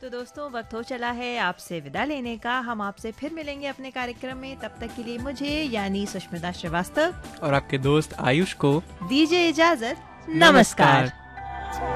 तो दोस्तों वक्त हो चला है आपसे विदा लेने का। हम आपसे फिर मिलेंगे अपने कार्यक्रम में। तब तक के लिए मुझे यानी सुष्मिता श्रीवास्तव और आपके दोस्त आयुष को दीजिए इजाजत। नमस्कार।